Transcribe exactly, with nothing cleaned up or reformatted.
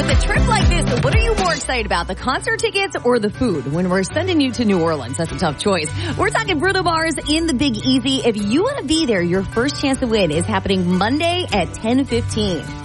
With a trip like this, what are you more excited about, the concert tickets or the food? When we're sending you to New Orleans, that's a tough choice. We're talking Bruno Mars in the Big Easy. If you want to be there, your first chance to win is happening Monday at ten fifteen.